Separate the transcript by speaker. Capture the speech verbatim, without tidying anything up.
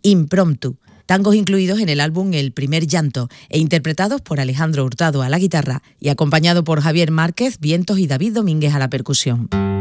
Speaker 1: Impromptu, tangos incluidos en el álbum El primer llanto e interpretados por Alejandro Hurtado a la guitarra y acompañado por Javier Márquez, vientos y David Domínguez a la percusión.